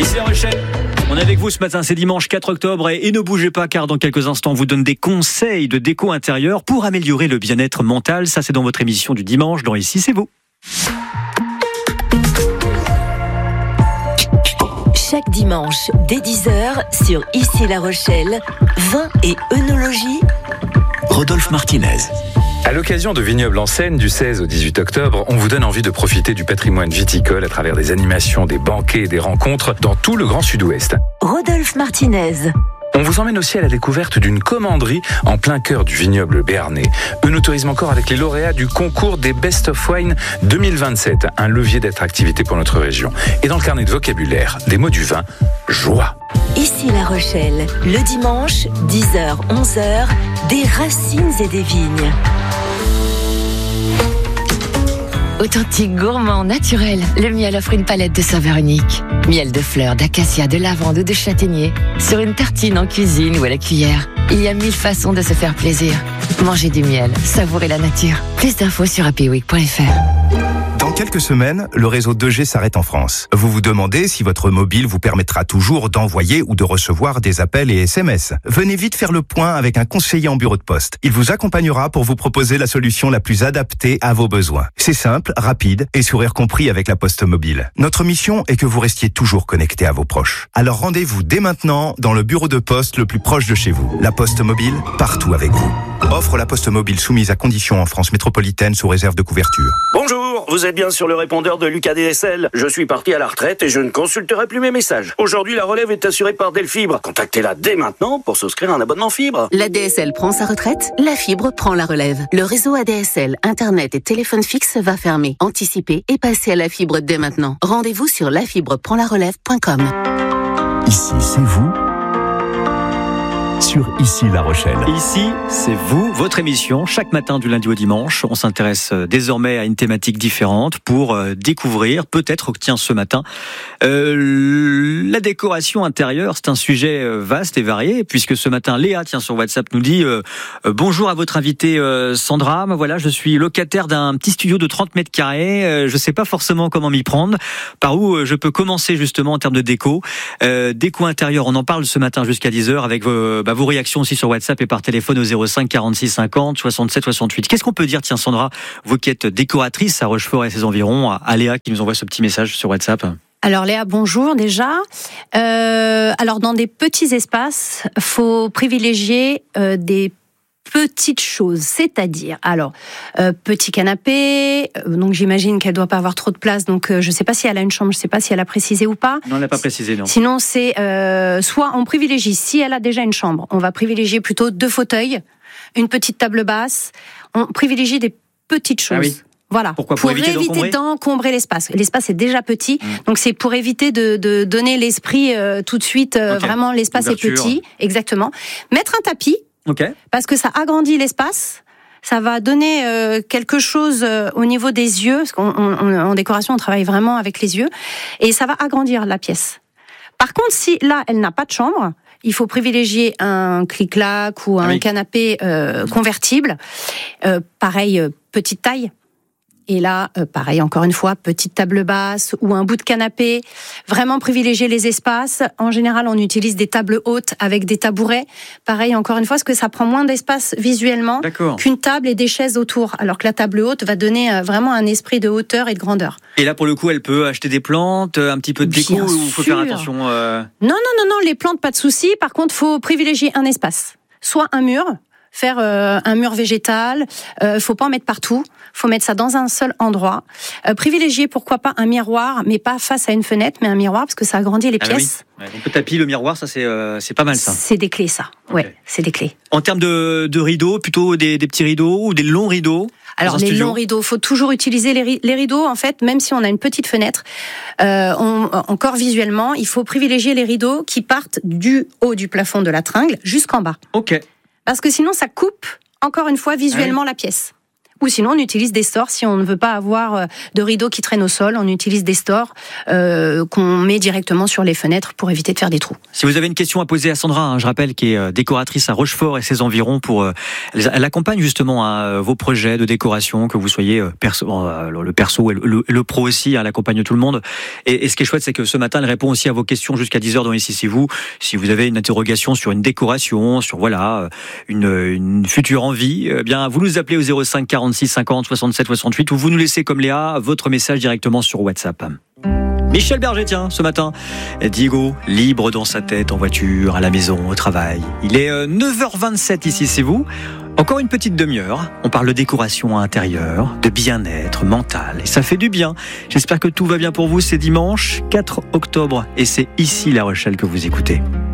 Ici La Rochelle. On est avec vous ce matin, c'est dimanche 4 octobre et ne bougez pas car dans quelques instants on vous donne des conseils de déco intérieure pour améliorer le bien-être mental. Ça c'est dans votre émission du dimanche dans Ici c'est vous. Chaque dimanche dès 10h sur Ici La Rochelle, vin et œnologie. Rodolphe Martinez. À l'occasion de Vignoble en Seine du 16 au 18 octobre, on vous donne envie de profiter du patrimoine viticole à travers des animations, des banquets et des rencontres dans tout le Grand Sud-Ouest. Rodolphe Martinez. On vous emmène aussi à la découverte d'une commanderie en plein cœur du vignoble béarnais. Œnotourisme encore avec les lauréats du concours des Best of Wine 2027, un levier d'attractivité pour notre région. Et dans le carnet de vocabulaire, des mots du vin, joie. Ici La Rochelle, le dimanche, 10h, 11h, des racines et des vignes. Authentique, gourmand, naturel, le miel offre une palette de saveurs uniques. Miel de fleurs, d'acacia, de lavande ou de châtaignier. Sur une tartine en cuisine ou à la cuillère. Il y a 1000 façons de se faire plaisir. Mangez du miel, savourez la nature. Plus d'infos sur happyweek.fr. Dans quelques semaines, le réseau 2G s'arrête en France. Vous vous demandez si votre mobile vous permettra toujours d'envoyer ou de recevoir des appels et SMS. Venez vite faire le point avec un conseiller en bureau de poste. Il vous accompagnera pour vous proposer la solution la plus adaptée à vos besoins. C'est simple, rapide et sourire compris avec la Poste Mobile. Notre mission est que vous restiez toujours connecté à vos proches. Alors rendez-vous dès maintenant dans le bureau de poste le plus proche de chez vous. La Poste Mobile, partout avec vous. Offre la Poste Mobile soumise à conditions en France métropolitaine sous réserve de couverture. Bonjour, vous êtes bien sur le répondeur de Lucas DSL. Je suis parti à la retraite et je ne consulterai plus mes messages. Aujourd'hui, la relève est assurée par Delfibre. Contactez-la dès maintenant pour souscrire un abonnement fibre. La DSL prend sa retraite, la fibre prend la relève. Le réseau ADSL, Internet et téléphone fixe va fermer. Anticipez et passez à la fibre dès maintenant. Rendez-vous sur lafibreprendlarelève.com. Ici, c'est vous sur Ici La Rochelle. Ici, c'est vous, votre émission, chaque matin du lundi au dimanche. On s'intéresse désormais à une thématique différente pour découvrir, peut-être, tiens, ce matin, la décoration intérieure. C'est un sujet vaste et varié, puisque ce matin, Léa, tiens, sur WhatsApp, nous dit bonjour à votre invitée Sandra. Voilà, je suis locataire d'un petit studio de 30 mètres carrés. Je sais pas forcément comment m'y prendre. Par où je peux commencer, justement, en termes de déco. Déco intérieure, on en parle ce matin jusqu'à 10h avec vos réactions aussi sur WhatsApp et par téléphone au 05 46 50 67 68. Qu'est-ce qu'on peut dire, tiens Sandra, vous qui êtes décoratrice à Rochefort et ses environs, à Léa qui nous envoie ce petit message sur WhatsApp? Alors Léa, bonjour déjà. Alors dans des petits espaces, faut privilégier des petites choses, c'est-à-dire, alors, petit canapé, donc j'imagine qu'elle doit pas avoir trop de place, donc je sais pas si elle a une chambre, je sais pas si elle a précisé ou pas. Non, elle n'a pas précisé, non. Sinon, c'est soit on privilégie, si elle a déjà une chambre, on va privilégier plutôt 2 fauteuils, une petite table basse, on privilégie des petites choses. Ah oui. Voilà. Pourquoi ? Pour éviter d'encombrer l'espace. L'espace est déjà petit, donc c'est pour éviter de donner l'esprit tout de suite, vraiment l'espace est petit, exactement. Mettre un tapis, parce que ça agrandit l'espace, ça va donner quelque chose au niveau des yeux, parce qu'en décoration on travaille vraiment avec les yeux, et ça va agrandir la pièce. Par contre, si là elle n'a pas de chambre, il faut privilégier un clic-clac ou un canapé convertible, pareil, petite taille. Et là, pareil, encore une fois, petite table basse ou un bout de canapé. Vraiment privilégier les espaces. En général, on utilise des tables hautes avec des tabourets. Pareil, encore une fois, parce que ça prend moins d'espace visuellement qu'une table et des chaises autour. Alors que la table haute va donner vraiment un esprit de hauteur et de grandeur. Et là, pour le coup, elle peut acheter des plantes, un petit peu de déco, ou il faut faire attention Non, les plantes, pas de souci. Par contre, faut privilégier un espace. Soit un mur, faire un mur végétal, faut pas en mettre partout, faut mettre ça dans un seul endroit. Privilégier pourquoi pas un miroir, mais pas face à une fenêtre, mais un miroir parce que ça agrandit les pièces. Oui. Donc le tapis, le miroir, ça c'est pas mal ça. C'est des clés ça, c'est des clés. En termes de rideaux, plutôt des petits rideaux ou des longs rideaux? Alors les longs rideaux, faut toujours utiliser les rideaux en fait, même si on a une petite fenêtre. Encore visuellement, il faut privilégier les rideaux qui partent du haut du plafond de la tringle jusqu'en bas. Ok. Parce que sinon ça coupe encore une fois visuellement la pièce. Ou sinon, on utilise des stores. Si on ne veut pas avoir de rideaux qui traînent au sol, on utilise des stores qu'on met directement sur les fenêtres pour éviter de faire des trous. Si vous avez une question à poser à Sandra, je rappelle, qui est décoratrice à Rochefort et ses environs, elle accompagne justement vos projets de décoration, que vous soyez le perso et le pro aussi, elle accompagne tout le monde. Et ce qui est chouette, c'est que ce matin, elle répond aussi à vos questions jusqu'à 10h dans Ici c'est vous. Si vous avez une interrogation sur une décoration, sur une future envie, bien vous nous appelez au 05 46 50 67 68 ou vous nous laissez comme Léa votre message directement sur WhatsApp. Michel Berger, tiens, ce matin, Diego, libre dans sa tête, en voiture, à la maison, au travail. Il est 9h27 ici, c'est vous. Encore une petite demi-heure. On parle de décoration intérieure, de bien-être mental. Et ça fait du bien. J'espère que tout va bien pour vous. C'est dimanche 4 octobre et c'est ici La Rochelle que vous écoutez.